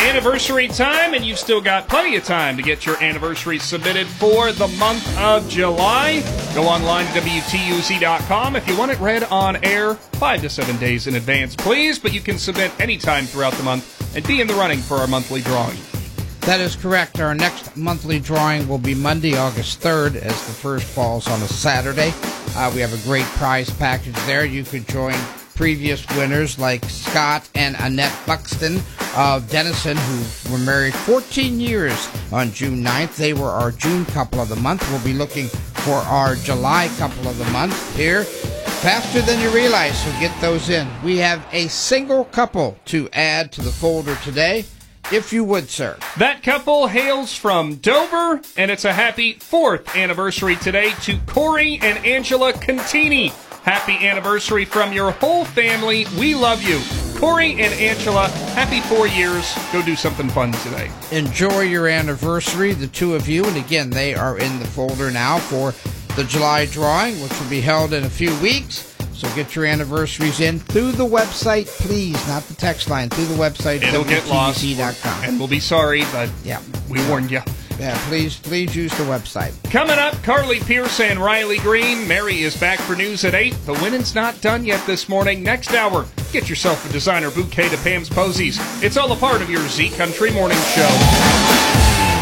anniversary time, and you've still got plenty of time to get your anniversary submitted for the month of July. Go online to WTUZ.com if you want it read on air 5 to 7 days in advance, please. But you can submit anytime throughout the month and be in the running for our monthly drawing. That is correct. Our next monthly drawing will be Monday, August 3rd, as the first falls on a Saturday. We have a great prize package there. You could join previous winners like Scott and Annette Buxton of Denison, who were married 14 years on June 9th. They were our June couple of the month. We'll be looking for our July couple of the month here faster than you realize, so get those in. We have a single couple to add to the folder today, if you would, sir. That couple hails from Dover, and it's a happy 4th anniversary today to Corey and Angela Contini. Happy anniversary from your whole family. We love you. Corey and Angela, happy 4 years. Go do something fun today. Enjoy your anniversary, the two of you. And again, they are in the folder now for the July drawing, which will be held in a few weeks. So get your anniversaries in through the website, please, not the text line, through the website. It'll get lost. And we'll be sorry, but we warned you. Yeah, please use the website. Coming up, Carly Pierce and Riley Green. Mary is back for news at 8. The winning's not done yet this morning. Next hour, get yourself a designer bouquet to Pam's Posies. It's all a part of your Z Country Morning Show.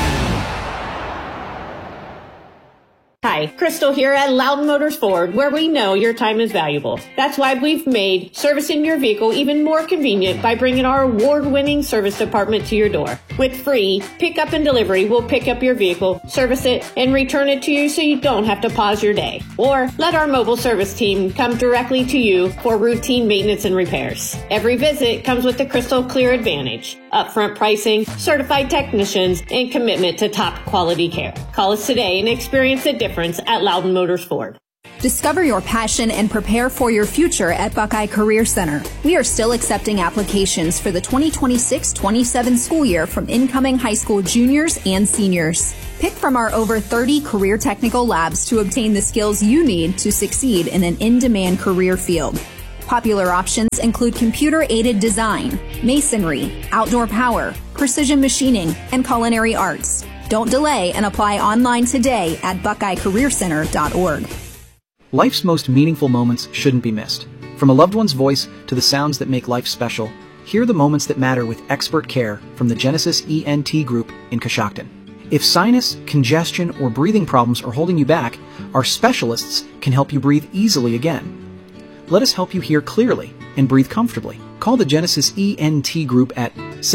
Hi, Crystal here at Loudon Motors Ford, where we know your time is valuable. That's why we've made servicing your vehicle even more convenient by bringing our award-winning service department to your door. With free pickup and delivery, we'll pick up your vehicle, service it, and return it to you so you don't have to pause your day. Or let our mobile service team come directly to you for routine maintenance and repairs. Every visit comes with the Crystal Clear Advantage, upfront pricing, certified technicians, and commitment to top quality care. Call us today and experience the difference at Loudon Motors Ford. Discover your passion and prepare for your future at Buckeye Career Center. We are still accepting applications for the 2026-27 school year from incoming high school juniors and seniors. Pick from our over 30 career technical labs to obtain the skills you need to succeed in an in-demand career field. Popular options include computer-aided design, masonry, outdoor power, precision machining, and culinary arts. Don't delay and apply online today at BuckeyeCareerCenter.org. Life's most meaningful moments shouldn't be missed. From a loved one's voice to the sounds that make life special, hear the moments that matter with expert care from the Genesis ENT Group in Coshocton. If sinus, congestion, or breathing problems are holding you back, our specialists can help you breathe easily again. Let us help you hear clearly and breathe comfortably. Call the Genesis ENT Group at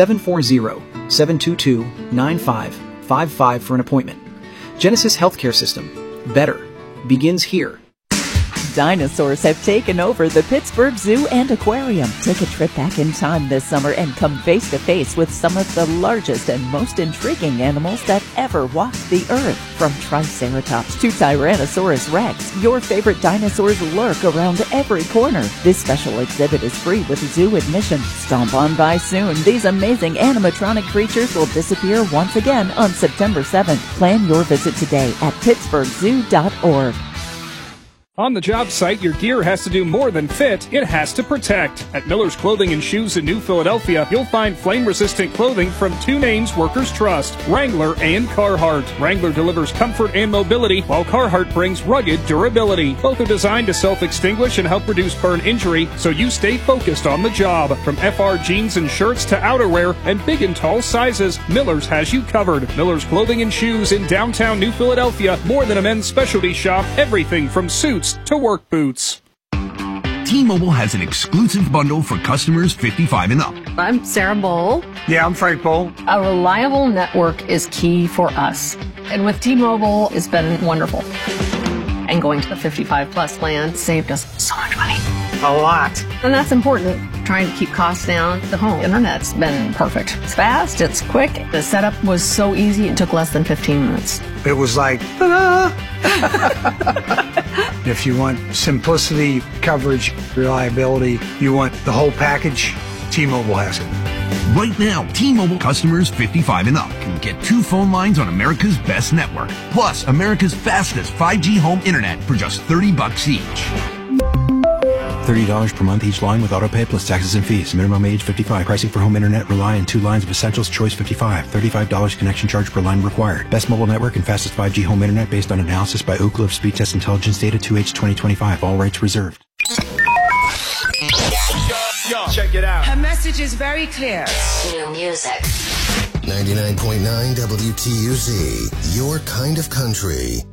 740-722-9555 for an appointment. Genesis Healthcare System. Better begins here. Dinosaurs have taken over the Pittsburgh Zoo and Aquarium. Take a trip back in time this summer and come face to face with some of the largest and most intriguing animals that ever walked the earth. From Triceratops to Tyrannosaurus Rex, your favorite dinosaurs lurk around every corner. This special exhibit is free with zoo admission. Stomp on by soon. These amazing animatronic creatures will disappear once again on September 7th. Plan your visit today at pittsburghzoo.org. On the job site, your gear has to do more than fit, it has to protect. At Miller's Clothing and Shoes in New Philadelphia, you'll find flame-resistant clothing from two names workers trust, Wrangler and Carhartt. Wrangler delivers comfort and mobility, while Carhartt brings rugged durability. Both are designed to self-extinguish and help reduce burn injury, so you stay focused on the job. From FR jeans and shirts to outerwear and big and tall sizes, Miller's has you covered. Miller's Clothing and Shoes in downtown New Philadelphia, more than a men's specialty shop, everything from suits to work boots. T-Mobile has an exclusive bundle for customers 55 and up. I'm Sarah Bowl. Yeah, I'm Frank Bowl. A reliable network is key for us. And with T-Mobile, it's been wonderful. And going to the 55 plus plan saved us so much money. A lot. And that's important. Trying to keep costs down. The home internet's been perfect. It's fast, it's quick. The setup was so easy, it took less than 15 minutes. It was like, ta-da! If you want simplicity, coverage, reliability, you want the whole package, T-Mobile has it. Right now, T-Mobile customers 55 and up can get 2 phone lines on America's best network, plus America's fastest 5G home internet for just $30 each. $30 per month each line with autopay plus taxes and fees. Minimum age 55. Pricing for home internet rely on 2 lines of Essentials Choice 55. $35 connection charge per line required. Best mobile network and fastest 5G home internet based on analysis by Ookla of Speed Test Intelligence data 2H 2025. All rights reserved. Yo, check it out. Her message is very clear. New music. 99.9 WTUZ. Your kind of country.